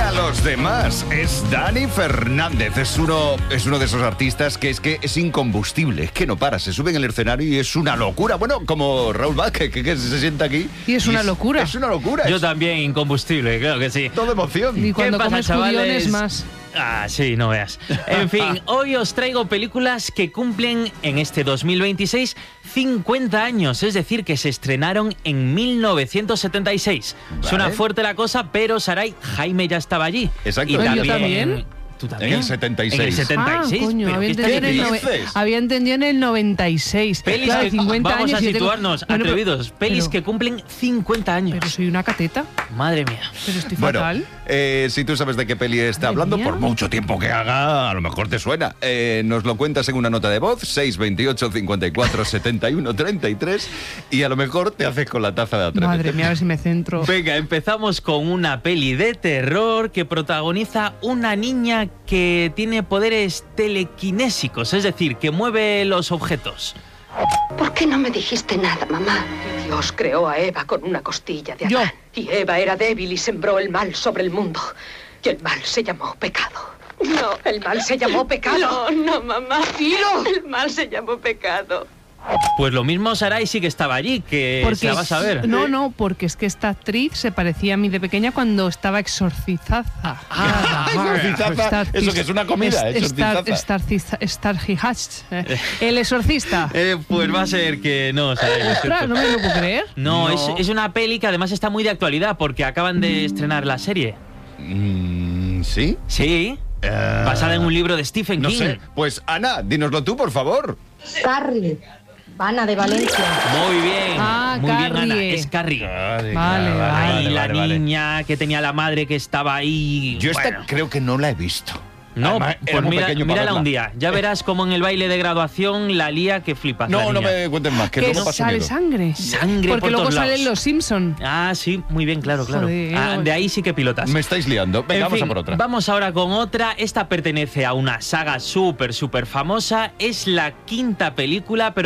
para los demás. Es Dani Fernández. Es uno de esos artistas que es incombustible, es que no para. Se sube en el escenario y es una locura. Bueno, como Raúl Vázquez, que se sienta aquí. Y es una locura. Es una locura. Yo también, incombustible, claro que sí. Todo emoción. Y cuando ¿Qué pasa, comes chavales? judiones más. Ah, sí, no veas. En fin, hoy os traigo películas que cumplen en este 2026 50 años, es decir, que se estrenaron en 1976. Vale. Suena fuerte la cosa, pero Saray, Jaime ya estaba allí. Exacto. Y ¿Yo también... también? ¿Tú también? En el 76. En el 76. Coño, ¿Pero había qué entendido, estás diciendo? había entendido en el 96. Pelis Claro, que, 50 vamos años a y yo tengo- situarnos, Bueno, atrevidos. Pelis pero- que cumplen 50 años. Pero soy una cateta. Madre mía. Pero estoy Bueno, fatal. si tú sabes de qué peli está Madre hablando, mía. por mucho tiempo que haga, a lo mejor te suena. Nos lo cuentas en una nota de voz, 628 54 71 33, y a lo mejor te haces con la taza de Atrévete. Madre mía, a ver si me centro. Venga, empezamos con una peli de terror que protagoniza una niña que tiene poderes telequinésicos, es decir, que mueve los objetos. ¿Por qué no me dijiste nada, mamá? Dios creó a Eva con una costilla de Adán. Y Eva era débil y sembró el mal sobre el mundo. Y el mal se llamó pecado. No, el mal se llamó pecado. No, mamá. Dilo. El mal se llamó pecado. Pues lo mismo Saray sí que estaba allí, que se la vas a ver. No, porque es que esta actriz se parecía a mí de pequeña cuando estaba exorcizada. Exorcizaza, ¿eso que es una comida? El exorcista. Pues va a ser que no, Saray. lo Ostras, siento. no me lo puedo creer. No, No. Es una peli que además está muy de actualidad porque acaban de estrenar la serie. ¿Sí? Sí, basada en un libro de Stephen No King. sé. Pues Ana, dínoslo tú, por favor. Carrie, Ana de Valencia. Muy bien, Ah, muy bien, Ana. Carrie. Es Carrie. Vale, Ahí vale. la niña que tenía la madre que estaba ahí. Yo esta Bueno. creo que no la he visto. No, Además, era pues muy pequeño para mírala verla. un día. Ya verás cómo en el baile de graduación la lía que flipas. No, la no niña. me cuentes más, que Que luego paso sale miedo. sangre. Sangre Porque por luego todos salen lados. los Simpson. Ah, sí, muy bien, claro. Joder, De ahí sí que pilotas. Me estáis liando. Venga, En vamos fin, a por otra. Vamos ahora con otra. Esta pertenece a una saga súper famosa. Es la quinta película, pero